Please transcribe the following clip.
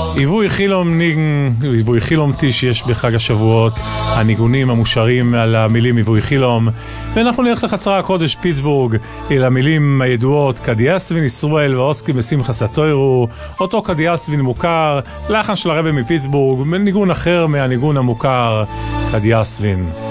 עיבוי חילומתי שיש בחג השבועות, הניגונים המושרים על המילים עיבוי חילום. ואנחנו נלך לחצר הקודש פיטסבורג אל המילים הידועות קדיאסווין ישראל ואוסקי בשמחה סטוירו, אותו קדיאסווין מוכר, לחן של הרבי מפיטסבורג, ניגון אחר מהניגון המוכר קדיאסווין.